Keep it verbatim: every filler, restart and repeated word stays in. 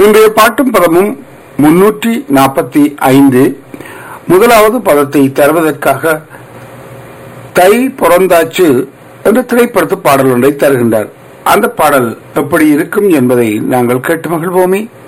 இன்றைய பாட்டும் பதமும் முன்னூற்றி நாற்பத்தி ஐந்து. முதலாவது பதத்தை தருவதற்காக தை பொறந்தாச்சு என்ற திரைப்படத்து பாடல் ஒன்றை தருகின்றார். அந்த பாடல் எப்படி இருக்கும் என்பதை நாங்கள் கேட்டு மகிழ்வோமே.